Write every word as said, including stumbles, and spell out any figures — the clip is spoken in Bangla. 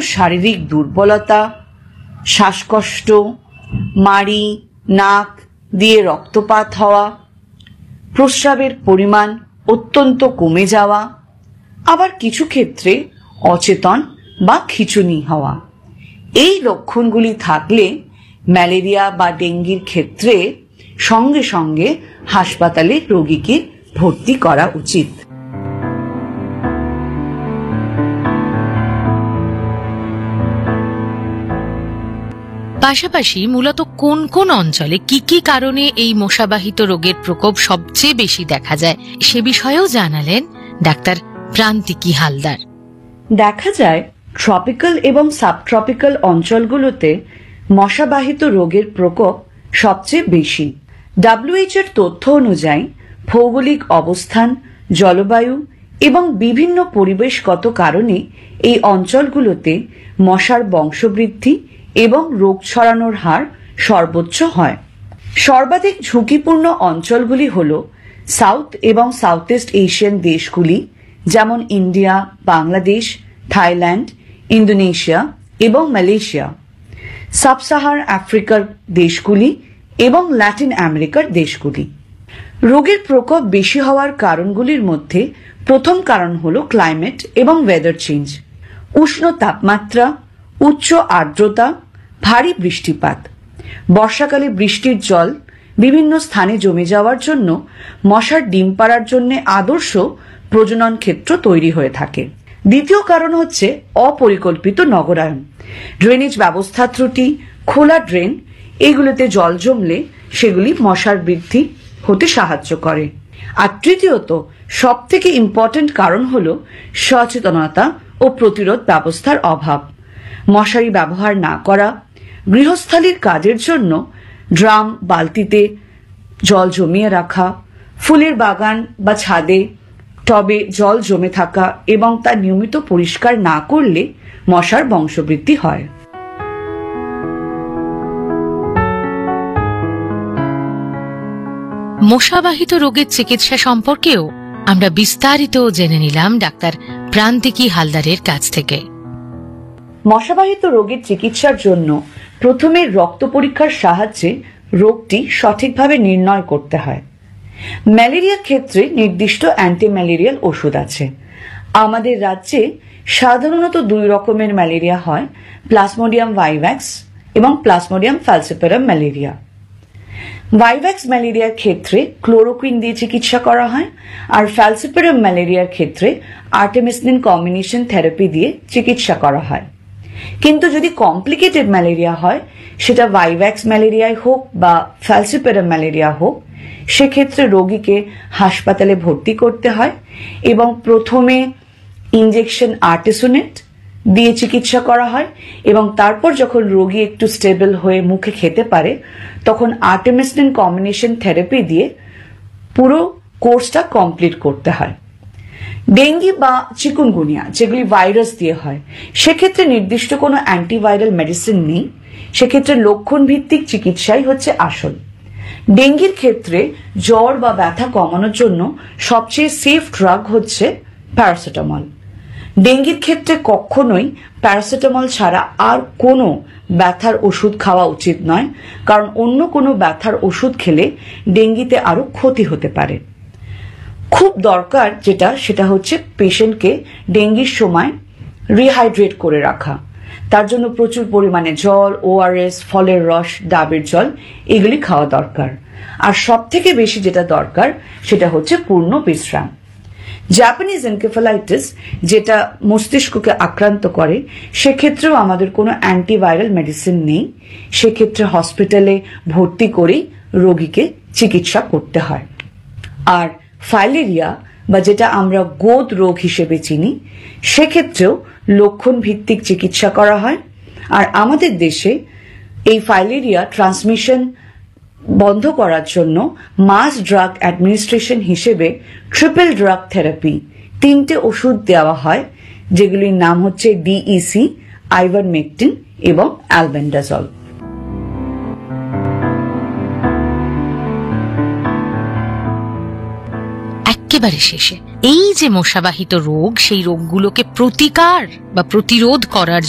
শারীরিক দুর্বলতা, শ্বাসকষ্ট, মাড়ি নাক দিয়ে রক্তপাত হওয়া, প্রস্রাবের পরিমাণ অত্যন্ত কমে যাওয়া, আবার কিছু ক্ষেত্রে অচেতন বা খিঁচুনি হওয়া। এই লক্ষণগুলি থাকলে ম্যালেরিয়া বা ডেঙ্গির ক্ষেত্রে সঙ্গে সঙ্গে হাসপাতালে রোগীকে ভর্তি করা উচিত। পাশাপাশি মূলত কোন কোন অঞ্চলে কি কি কারণে এই মশাবাহিত রোগের প্রকোপ সবচেয়ে বেশি দেখা যায় সে বিষয়েও জানালেন ডাক্তার প্রান্তিকী হালদার। দেখা যায় ট্রপিক্যাল এবং সাবট্রপিক্যাল অঞ্চলগুলোতে মশাবাহিত রোগের প্রকোপ সবচেয়ে বেশি। ডব্লিউএইচও এর তথ্য অনুযায়ী ভৌগোলিক অবস্থান, জলবায়ু এবং বিভিন্ন পরিবেশগত কারণে এই অঞ্চলগুলোতে মশার বংশবৃদ্ধি এবং রোগ ছড়ানোর হার সর্বোচ্চ হয়। সর্বাধিক ঝুঁকিপূর্ণ অঞ্চলগুলি হল সাউথ এবং সাউথ ইস্ট এশিয়ান দেশগুলি, যেমন ইন্ডিয়া, বাংলাদেশ, থাইল্যান্ড, ইন্দোনেশিয়া এবং মালয়েশিয়া, সাব সাহার আফ্রিকার দেশগুলি এবং ল্যাটিন আমেরিকার দেশগুলি। রোগের প্রকোপ বেশি হওয়ার কারণগুলির মধ্যে প্রথম কারণ হল ক্লাইমেট এবং ওয়েদার চেঞ্জ। উষ্ণ তাপমাত্রা, উচ্চ আর্দ্রতা, ভারী বৃষ্টিপাত। বর্ষাকালে বৃষ্টির জল বিভিন্ন স্থানে জমে যাওয়ার জন্য মশার ডিম পাড়ার জন্য আদর্শ প্রজনন ক্ষেত্র তৈরি হয়ে থাকে। দ্বিতীয় কারণ হচ্ছে অপরিকল্পিত নগরায়ন। ড্রেনেজ ব্যবস্থা ত্রুটি, খোলা ড্রেন, এগুলোতে জল জমলে সেগুলি মশার বৃদ্ধি হতে সাহায্য করে। আর তৃতীয়ত সব থেকে ইম্পর্টেন্ট কারণ হল সচেতনতা ও প্রতিরোধ ব্যবস্থার অভাব। মশারি ব্যবহার না করা, গৃহস্থালির কাজের জন্য ড্রাম বালতিতে জল জমিয়ে রাখা, ফুলের বাগান বা ছাদে টবে জল জমে থাকা এবং তা নিয়মিত পরিষ্কার না করলে মশার বংশবৃদ্ধি হয়। মশাবাহিত রোগের চিকিৎসা সম্পর্কেও আমরা বিস্তারিত জেনে নিলাম ডাক্তার প্রান্তিকী হালদারের কাছ থেকে। মশাবাহিত রোগের চিকিৎসার জন্য প্রথমে রক্ত পরীক্ষার সাহায্যে রোগটি সঠিকভাবে নির্ণয় করতে হয়। ম্যালেরিয়ার ক্ষেত্রে নির্দিষ্ট অ্যান্টি ম্যালেরিয়াল ওষুধ আছে। আমাদের রাজ্যে সাধারণত দুই রকমের ম্যালেরিয়া হয়, প্লাজমোডিয়াম ভাইভ্যাক্স এবং প্লাজমোডিয়াম ফ্যালসিপারাম ম্যালেরিয়া। ভাইভ্যাক্স ম্যালেরিয়ার ক্ষেত্রে ক্লোরোকুইন দিয়ে চিকিৎসা করা হয়, আর ফ্যালসিপারাম ম্যালেরিয়ার ক্ষেত্রে আর্টেমিসনিন কম্বিনেশন থেরাপি দিয়ে চিকিৎসা করা হয়। কিন্তু যদি কমপ্লিকেটেড ম্যালেরিয়া হয়, সেটা ভাইভ্যাক্স ম্যালেরিয়ায় হোক বা ফ্যালসিপারাম ম্যালেরিয়া হোক, সেক্ষেত্রে রোগীকে হাসপাতালে ভর্তি করতে হয় এবং প্রথমে ইনজেকশন আর্টেসোনেট দিয়ে চিকিৎসা করা হয় এবং তারপর যখন রোগী একটু স্টেবল হয়ে মুখে খেতে পারে তখন আর্টেমিসনিন কম্বিনেশন থেরাপি দিয়ে পুরো কোর্সটা কমপ্লিট করতে হয়। ডেঙ্গি বা চিকুনগুনিয়া যেগুলি ভাইরাস দিয়ে হয়, সেক্ষেত্রে নির্দিষ্ট কোনো অ্যান্টিভাইরাল মেডিসিন নেই। সেক্ষেত্রে লক্ষণ ভিত্তিক চিকিৎসাই হচ্ছে আসল। ডেঙ্গির ক্ষেত্রে জ্বর বা ব্যথা কমানোর জন্য সবচেয়ে সেফ ড্রাগ হচ্ছে প্যারাসিটামল। ডেঙ্গির ক্ষেত্রে কখনোই প্যারাসিটামল ছাড়া আর কোনো ব্যথার ওষুধ খাওয়া উচিত নয়, কারণ অন্য কোনো ব্যথার ওষুধ খেলে ডেঙ্গিতে আরো ক্ষতি হতে পারে। খুব দরকার যেটা সেটা হচ্ছে পেশেন্টকে ডেঙ্গির সময় রিহাইড্রেট করে রাখা। তার জন্য প্রচুর পরিমাণে জল, ওআরএস, ফলের রস, ডাবের জল এগুলি খাওয়া দরকার। আর সব থেকে বেশি যেটা দরকার সেটা হচ্ছে পূর্ণ বিশ্রাম। জাপানিজ এনকেফালাইটিস যেটা মস্তিষ্ককে আক্রান্ত করে, সেক্ষেত্রেও আমাদের কোনো অ্যান্টিভাইরাল মেডিসিন নেই। সেক্ষেত্রে হসপিটালে ভর্তি করেই রোগীকে চিকিৎসা করতে হয়। আর ফাইলেরিয়া বা যেটা আমরা গোদ রোগ হিসেবে চিনি, সেক্ষেত্রেও লক্ষণ ভিত্তিক চিকিৎসা করা হয়। আর আমাদের দেশে এই ফাইলেরিয়া ট্রান্সমিশন বন্ধ করার জন্য মাস ড্রাগ অ্যাডমিনিস্ট্রেশন হিসেবে ট্রিপল ড্রাগ থেরাপি তিনটে ওষুধ দেওয়া হয়, যেগুলির নাম হচ্ছে ডিইসি, আইভারমেকটিন এবং অ্যালবেন্ডাজল। একেবারে শেষে এই যে মশাবাহিত রোগ, সেই রোগগুলোকে প্রতিকার বা প্রতিরোধ করার